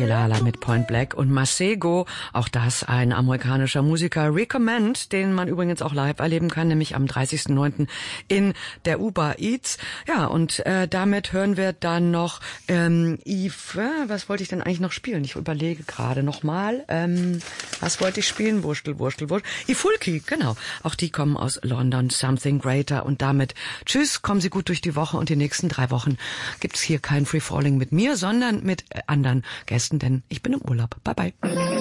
Kelala mit Point Black und Masego, auch das ein amerikanischer Musiker, Recommend, den man übrigens auch live erleben kann, nämlich am 30.09. in der Uber Eats. Ja, und damit hören wir dann noch Yves, was wollte ich denn eigentlich noch spielen? Ich überlege gerade nochmal, was wollte ich spielen? Wurstel. Ifulki, genau. Auch die kommen aus London, Something Greater. Und damit tschüss, kommen Sie gut durch die Woche und die nächsten 3 Wochen gibt's hier kein Free Falling mit mir, sondern mit anderen Gästen, denn ich bin im Urlaub. Bye bye.